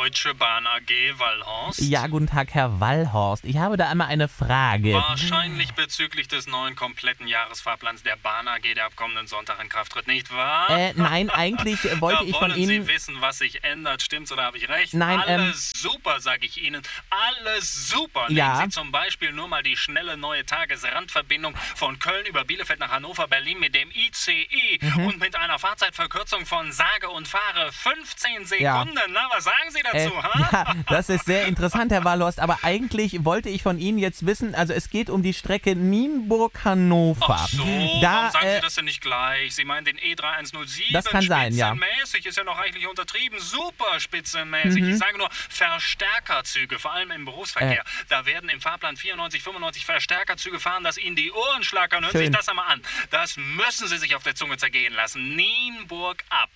Deutsche Bahn AG, Wallhorst. Ja, guten Tag, Herr Wallhorst. Ich habe da einmal eine Frage. Wahrscheinlich bezüglich des neuen kompletten Jahresfahrplans der Bahn AG, der ab kommenden Sonntag in Kraft tritt, nicht wahr? Nein, eigentlich wollte ich von Ihnen... Wollen Sie wissen, was sich ändert? Stimmt's oder habe ich recht? Nein, Alles super, sage ich Ihnen. Alles super. Ja. Nehmen Sie zum Beispiel nur mal die schnelle neue Tagesrandverbindung von Köln über Bielefeld nach Hannover, Berlin mit dem ICE und mit einer Fahrzeitverkürzung von sage und fahre 15 Sekunden. Ja. Na, was sagen Sie dazu? Ja, das ist sehr interessant, Herr Wallhorst, aber eigentlich wollte ich von Ihnen jetzt wissen, also es geht um die Strecke Nienburg-Hannover. Ach so, warum sagen Sie das denn nicht gleich? Sie meinen den E3107? Das kann sein, ja. Spitzenmäßig, ist ja noch eigentlich untertrieben, super spitzenmäßig. Ich sage nur Verstärkerzüge, vor allem im Berufsverkehr. Da werden im Fahrplan 94, 95 Verstärkerzüge fahren, dass Ihnen die Ohren schlackern. Hören Sie sich das einmal an. Das müssen Sie sich auf der Zunge zergehen lassen. Nienburg ab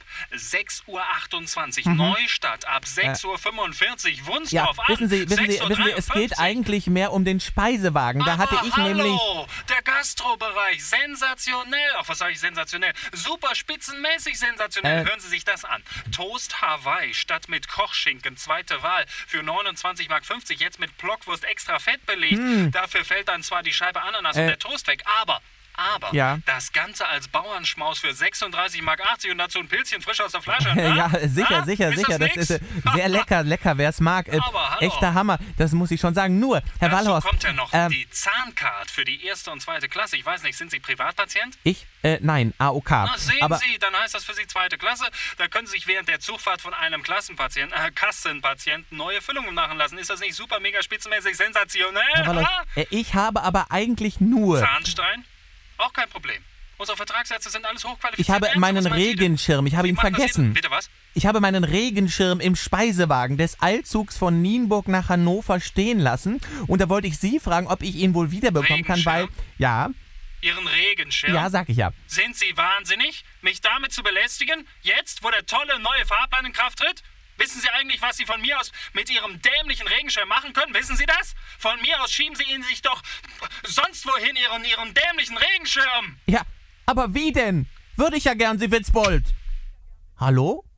6:28 Uhr, Neustadt ab 6:45 Uhr, Wunstorf ab wissen Sie, es geht eigentlich mehr um den Speisewagen. Da hatte ich nämlich... der Gastrobereich, sensationell. Ach, was sage ich sensationell? Super spitzenmäßig sensationell. Hören Sie sich das an. Toast Hawaii statt mit Kochschinken, zweite Wahl für 29,50 Mark, jetzt mit Blockwurst extra fett belegt. Dafür fällt dann zwar die Scheibe Ananas und der Toast weg, aber das Ganze als Bauernschmaus für 36,80 Mark und dazu ein Pilzchen frisch aus der Flasche. Ja, sicher. Das ist sehr lecker, wer es mag. Aber, hallo. Echter Hammer, das muss ich schon sagen. Nur, Herr Dazu Wallhorst... kommt ja noch die Zahncard für die 1. und 2. Klasse. Ich weiß nicht, sind Sie Privatpatient? Nein, AOK. Na, sehen aber Sie, dann heißt das für Sie 2. Klasse. Da können Sie sich während der Zugfahrt von einem Kassenpatienten neue Füllungen machen lassen. Ist das nicht super, mega spitzenmäßig sensationell? Herr Wallhorst, ich habe aber eigentlich nur... Zahnstein? Auch kein Problem. Unsere Vertragssätze sind alles hochqualifiziert. Ich habe meinen Regenschirm, ich habe ihn vergessen. Bitte was? Ich habe meinen Regenschirm im Speisewagen des Eilzugs von Nienburg nach Hannover stehen lassen. Und da wollte ich Sie fragen, ob ich ihn wohl wiederbekommen kann, weil... Ja, Ihren Regenschirm? ja, sag ich ja. Sind Sie wahnsinnig, mich damit zu belästigen? Jetzt, wo der tolle neue Fahrplan in Kraft tritt? Wissen Sie eigentlich, was Sie von mir aus mit Ihrem dämlichen Regenschirm machen können? Wissen Sie das? Von mir aus schieben Sie ihn sich doch sonst wohin, Ihren dämlichen Regenschirm. Ja, aber wie denn? Würde ich ja gern, Sie Witzbold. Hallo?